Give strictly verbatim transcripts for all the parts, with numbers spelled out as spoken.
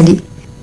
झाली.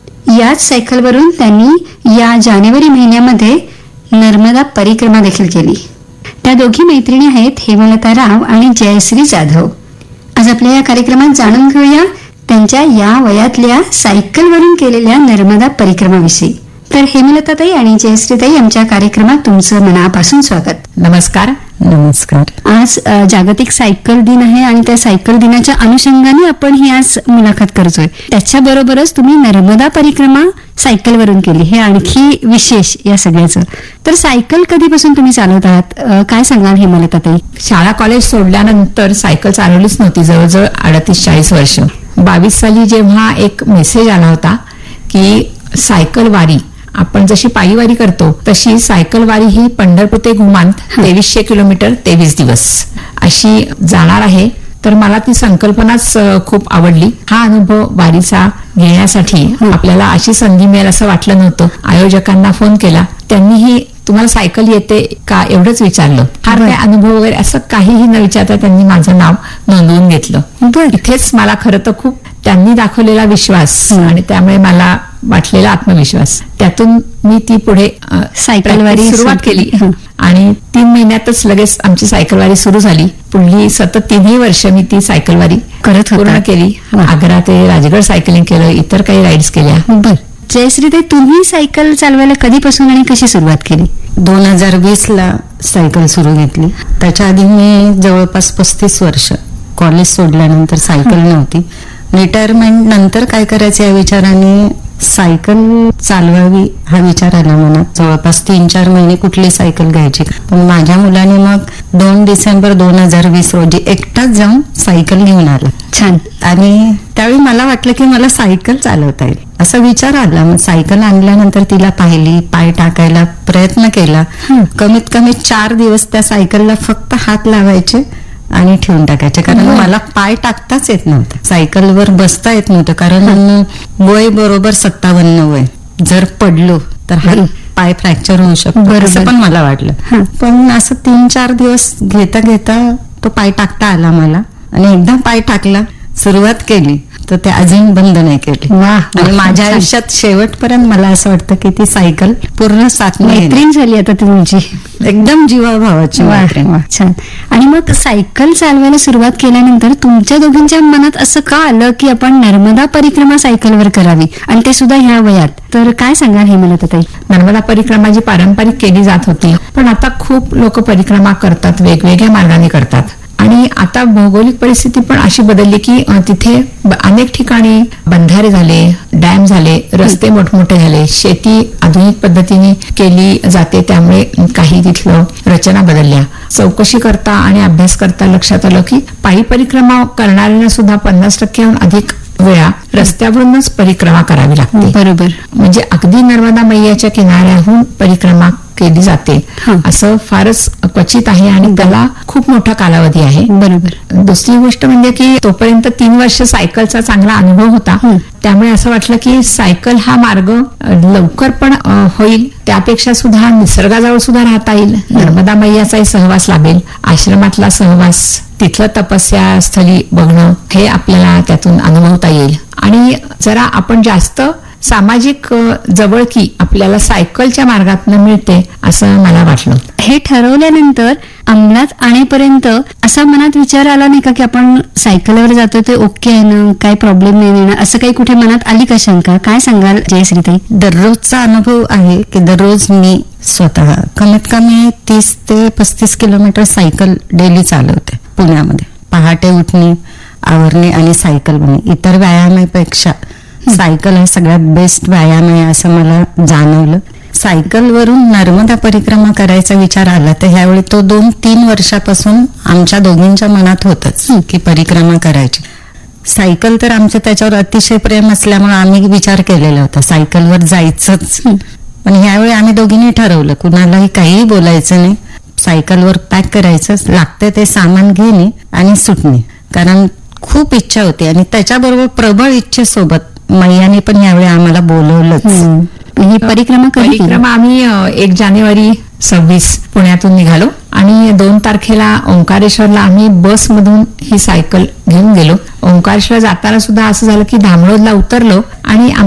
याच सायकलवरून त्यांनी या जानेवारी महिन्यामध्ये नर्मदा परिक्रमा देखील केली. त्या दोघी मैत्रिणी आहेत हेमलता राव आणि जयश्री जाधव. आज आपल्या या कार्यक्रमात जाणून घेऊया त्यांच्या या वयातल्या सायकलवरून केलेल्या नर्मदा परिक्रमाविषयी. तर हेमलताताई आणि जयश्रीताई आमच्या कार्यक्रमात तुमचं मनापासून स्वागत. नमस्कार. नमस्कार. आज जागतिक सायकल दिन आहे आणि त्या सायकल दिनाच्या अनुषंगाने आपण ही आज मुलाखत करतोय. त्याच्याबरोबरच तुम्ही नर्मदा परिक्रमा सायकलवरून केली, हे आणखी विशेष या सगळ्याचं. तर सायकल कधीपासून तुम्ही चालवत आहात, काय सांगाल हेमलताताई? शाळा कॉलेज सोडल्यानंतर सायकल चालवलीच नव्हती जवळजवळ अडतीस चाळीस वर्ष. बावीस साली जेव्हा एक मेसेज आला होता की सायकल वारी, आपण जशी पायी वारी करतो तशी सायकल वारी ही पंढरपूर ते घुमान तेवीसशे किलोमीटर तेवीस दिवस अशी जाणार आहे. तर मला ती संकल्पनाच खूप आवडली. हा अनुभव वारीचा घेण्यासाठी आपल्याला अशी संधी मिळेल असं वाटलं नव्हतं. आयोजकांना फोन केला, त्यांनीही तुम्हाला सायकल येते का एवढंच विचारलं. फार काय अनुभव वगैरे असं काहीही न विचारता त्यांनी माझं नाव नोंदवून घेतलं. इथेच मला खरं तर खूप त्यांनी दाखवलेला विश्वास आणि त्यामुळे मला वाटलेला आत्मविश्वास, त्यातून मी ती पुढे सायकलवारी सुरुवात केली आणि तीन महिन्यातच लगेच आमची सायकलवारी सुरू झाली. पुढली सतत तीनही वर्ष मी ती सायकलवारी करत पूर्ण केली. आग्रा ते राजगड सायकलिंग केलं, इतर काही राईड्स केल्या. बर जयश्रीताई, तुम्ही सायकल चालवायला कधीपासून आणि कशी सुरुवात केली? दोन हजार वीस ला सायकल सुरू घेतली. त्याच्या आधी मी जवळपास पस्तीस वर्ष कॉलेज सोडल्यानंतर सायकल नव्हती. रिटायरमेंट नंतर काय करायचं या विचाराने सायकल चालवावी हा विचार आला मनात. जवळपास तीन चार महिने कुठली सायकल घ्यायची, पण माझ्या मुलाने मग दोन डिसेंबर दोन हजार वीस रोजी एकटाच जाऊन सायकल घेऊन आला. छान. आणि त्यावेळी मला वाटलं की मला सायकल चालवता येईल असा विचार आला. मग सायकल आणल्यानंतर तिला पाहिली, पाय टाकायला प्रयत्न केला. कमीत कमी चार दिवस त्या सायकलला फक्त हात लावायचे आणि ठेवून टाकायचे, कारण मला पाय टाकताच येत नव्हतं, सायकलवर बसता येत नव्हतं. कारण वय बरोबर सत्तावन्न वय, जर पडलो तर हा पाय फ्रॅक्चर होऊ शकतो असं पण मला वाटलं. पण असं तीन चार दिवस घेता घेता तो पाय टाकता आला मला आणि एकदा पाय टाकला, सुरुवात केली तर ते अजून बंद नाही केली. आणि माझ्या आयुष्यात शेवटपर्यंत मला असं वाटतं की ती सायकल पूर्ण साथ मैत्रीण झाली आता तुमची, एकदम जीवाभावाची मैत्रीण. छान. आणि मग सायकल चालवायला सुरुवात केल्यानंतर तुमच्या दोघींच्या मनात असं का आलं की आपण नर्मदा परिक्रमा सायकलवर करावी आणि ते सुद्धा ह्या वयात? तर काय सांगाल हेमलताताई? नर्मदा परिक्रमा जी पारंपरिक केली जात होती, पण आता खूप लोक परिक्रमा करतात, वेगवेगळ्या मार्गाने करतात. आणि आता भौगोलिक परिस्थिती पण अशी बदलली की तिथे अनेक ठिकाणी बंधारे झाले, डॅम झाले, रस्ते मोठमोठे झाले, शेती आधुनिक पद्धतीने केली जाते, त्यामुळे काही तिथलं रचना बदलल्या. चौकशी करता आणि अभ्यास करता लक्षात आलं की पायी परिक्रमा करणाऱ्यांना सुद्धा पन्नास टक्क्याहून अधिक वेळा रस्त्यावरूनच परिक्रमा करावी लागते. बरोबर. म्हणजे अगदी नर्मदा मैयाच्या किनाऱ्याहून परिक्रमा केली जाते असं फारच क्वचित आहे आणि त्याला खूप मोठा कालावधी आहे. बरोबर. दुसरी गोष्ट म्हणजे की तोपर्यंत तीन वर्ष सायकलचा चांगला अनुभव होता, त्यामुळे असं वाटलं की सायकल हा मार्ग लवकर पण होईल, त्यापेक्षा सुद्धा निसर्गाजवळ सुद्धा राहता येईल, नर्मदा मैयाचाही सहवास लाभेल, आश्रमातला सहवास, तिथलं तपस्या स्थली बघणं हे आपल्याला त्यातून अनुभवता येईल आणि जरा आपण जास्त सामाजिक जवळकी आपल्याला सायकलच्या मार्गातून मिळते असं मला वाटलं. हे ठरवल्यानंतर अंमलात आणेपर्यंत असा मनात विचार आला नाही का की आपण सायकलवर जातो ते ओके आहे ना, काही प्रॉब्लेम नाही ना, असं काही कुठे मनात आली का शंका? काय सांगाल जयश्रीताई? दररोजचा अनुभव आहे की दररोज मी स्वतः कमीत कमी तीस ते पस्तीस किलोमीटर सायकल डेली चालवते पुण्यामध्ये. पहाटे उठणे, आवरणे आणि सायकल बने. इतर व्यायामापेक्षा सायकल हा सगळ्यात बेस्ट व्यायाम आहे असं मला जाणवलं. सायकलवरून नर्मदा परिक्रमा करायचा विचार आला तर ह्यावेळी तो दोन तीन वर्षापासून आमच्या दोघींच्या मनात होतच की परिक्रमा करायची. सायकल तर आमचं त्याच्यावर अतिशय प्रेम असल्यामुळे आम्ही विचार केलेला होता सायकलवर जायचंच. पण ह्यावेळी आम्ही दोघींनी ठरवलं कुणालाही काहीही बोलायचं नाही, सायकलवर पॅक करायचं, लागतं ते सामान घेणे आणि सुटणे. कारण खूप इच्छा होती आणि त्याच्याबरोबर प्रबळ इच्छेसोबत मैयाने पण यावेळी आम्हाला बोलवलंच. ही परिक्रमा परिक्रमा आम्ही एक जानेवारी सव्वीस पुण्यातून निघालो आणि दोन तारखेला ओंकारेश्वरला आम्ही बसमधून ही सायकल घेऊन गेलो. ओंकारेश्वर जाताना सुद्धा असं झालं की धामणोदला उतरलो आणि